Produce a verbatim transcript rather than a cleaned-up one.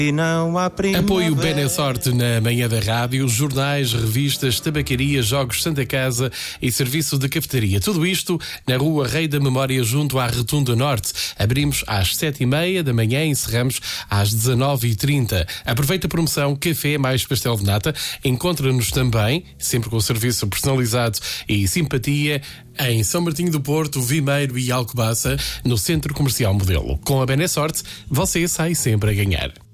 E não há primavera. Apoio Benesorte na manhã da rádio, jornais, revistas, tabacaria, jogos Santa Casa e serviço de cafetaria. Tudo isto na rua Rei da Memória, junto à Rotunda Norte. Abrimos às sete e meia da manhã e encerramos às dezanove e trinta. Aproveita a promoção Café mais Pastel de Nata. Encontra-nos também, sempre com serviço personalizado e simpatia, em São Martinho do Porto, Vimeiro e Alcobaça, no Centro Comercial Modelo. Com a Benesorte, você sai sempre a ganhar.